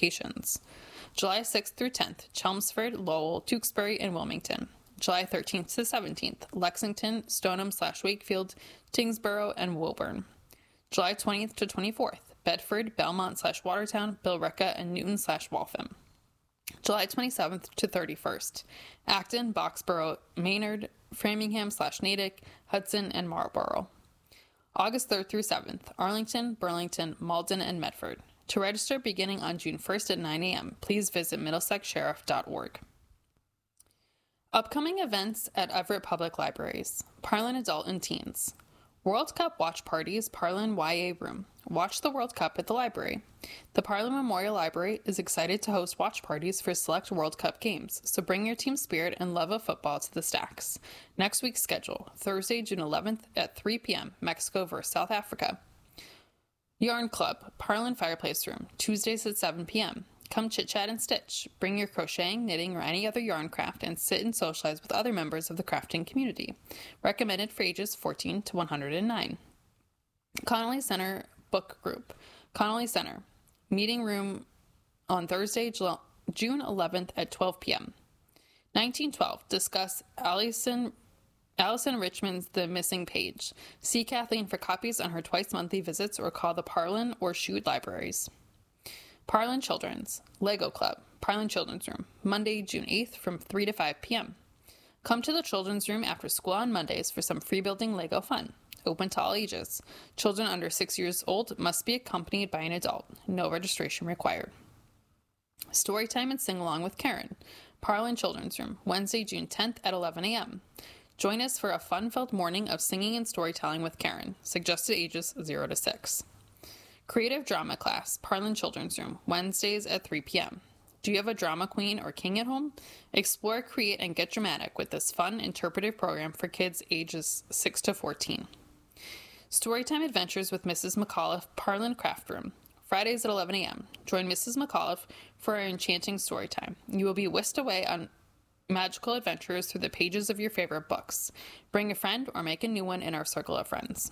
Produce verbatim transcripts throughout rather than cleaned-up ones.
locations. July sixth through tenth, Chelmsford, Lowell, Tewksbury, and Wilmington. July thirteenth to seventeenth, Lexington, Stoneham slash Wakefield, Tingsboro, and Woburn. July twentieth to twenty-fourth, Bedford, Belmont slash Watertown, Billerica, and Newton slash Waltham. July twenty-seventh to thirty-first, Acton, Boxborough, Maynard, Framingham slash Natick, Hudson, and Marlborough. August third through seventh, Arlington, Burlington, Malden, and Medford. To register beginning on June first at nine a.m., please visit middlesex sheriff dot org. Upcoming events at Everett Public Libraries. Parlin Adult and Teens. World Cup Watch Parties, Parlin Y A Room. Watch the World Cup at the library. The Parlin Memorial Library is excited to host watch parties for select World Cup games, so bring your team spirit and love of football to the stacks. Next week's schedule, Thursday, June eleventh at three p.m., Mexico versus South Africa. Yarn Club, Parlin Fireplace Room, Tuesdays at seven p.m. Come chit-chat and stitch. Bring your crocheting, knitting, or any other yarn craft and sit and socialize with other members of the crafting community. Recommended for ages fourteen to one hundred nine. Connolly Center Book Group. Connolly Center. Meeting room on Thursday, June eleventh at twelve p.m. nineteen twelve. Discuss Allison, Allison Richmond's The Missing Page. See Kathleen for copies on her twice-monthly visits or call the Parlin or Chute libraries. Parlin Children's. Lego Club. Parlin Children's Room. Monday, June eighth from three to five p.m. Come to the Children's Room after school on Mondays for some free-building Lego fun. Open to all ages. Children under six years old must be accompanied by an adult. No registration required. Storytime and sing-along with Karen. Parlin Children's Room. Wednesday, June tenth at eleven a.m. Join us for a fun-filled morning of singing and storytelling with Karen. Suggested ages zero to six. Creative Drama Class, Parlin Children's Room, Wednesdays at three p.m. Do you have a drama queen or king at home? Explore, create, and get dramatic with this fun, interpretive program for kids ages six to fourteen. Storytime Adventures with Missus McAuliffe, Parlin Craft Room, Fridays at eleven a.m. Join Missus McAuliffe for our enchanting storytime. You will be whisked away on magical adventures through the pages of your favorite books. Bring a friend or make a new one in our circle of friends.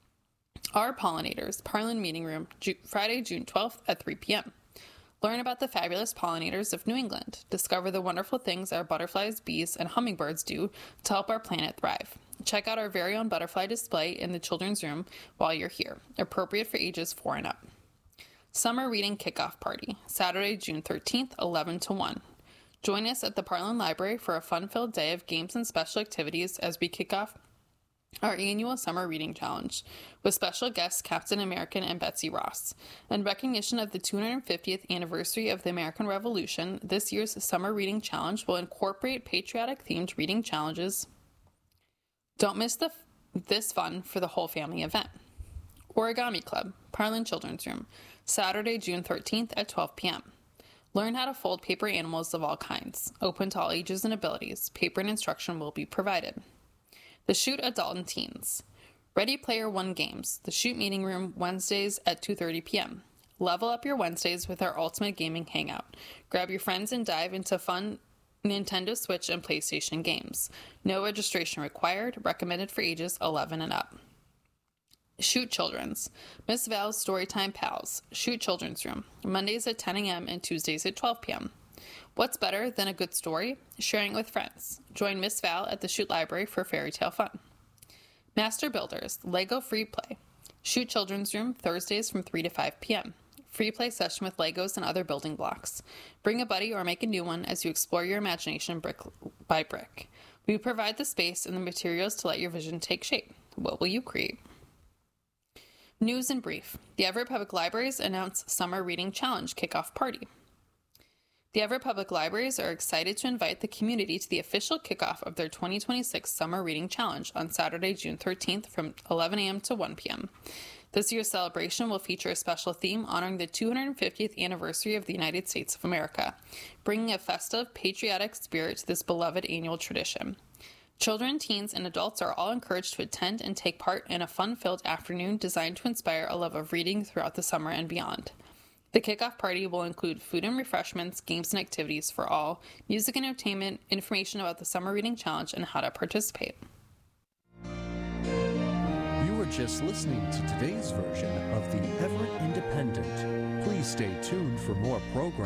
Our Pollinators, Parlin Meeting Room, Ju- Friday, June twelfth at three p.m. Learn about the fabulous pollinators of New England. Discover the wonderful things our butterflies, bees, and hummingbirds do to help our planet thrive. Check out our very own butterfly display in the children's room while you're here, appropriate for ages four and up. Summer Reading Kickoff Party, Saturday, June thirteenth, eleven to one. Join us at the Parlin Library for a fun-filled day of games and special activities as we kick off our annual Summer Reading Challenge, with special guests Captain American and Betsy Ross. In recognition of the two hundred fiftieth anniversary of the American Revolution, this year's Summer Reading Challenge will incorporate patriotic-themed reading challenges. Don't miss the this fun for the whole family event. Origami Club, Parlin Children's Room, Saturday, June thirteenth at twelve p.m. Learn how to fold paper animals of all kinds. Open to all ages and abilities. Paper and instruction will be provided. The Chute Adult and Teens. Ready Player One Games. The Chute Meeting Room, Wednesdays at two thirty p.m. Level up your Wednesdays with our Ultimate Gaming Hangout. Grab your friends and dive into fun Nintendo Switch and PlayStation games. No registration required. Recommended for ages eleven and up. Chute Children's. Miss Val's Storytime Pals. Chute Children's Room. Mondays at ten a.m. and Tuesdays at twelve p.m. What's better than a good story? Sharing it with friends. Join Miss Val at the Chute Library for fairy tale fun. Master Builders, Lego Free Play. Chute Children's Room, Thursdays from three to five p.m. Free play session with Legos and other building blocks. Bring a buddy or make a new one as you explore your imagination brick by brick. We provide the space and the materials to let your vision take shape. What will you create? News in brief. The Everett Public Libraries announced Summer Reading Challenge Kickoff Party. The Everett Public Libraries are excited to invite the community to the official kickoff of their twenty twenty-six Summer Reading Challenge on Saturday, June thirteenth from eleven a.m. to one p.m. This year's celebration will feature a special theme honoring the two hundred fiftieth anniversary of the United States of America, bringing a festive, patriotic spirit to this beloved annual tradition. Children, teens, and adults are all encouraged to attend and take part in a fun-filled afternoon designed to inspire a love of reading throughout the summer and beyond. The kickoff party will include food and refreshments, games and activities for all, music and entertainment, information about the Summer Reading Challenge, and how to participate. You were just listening to today's version of the Everett Independent. Please stay tuned for more programs.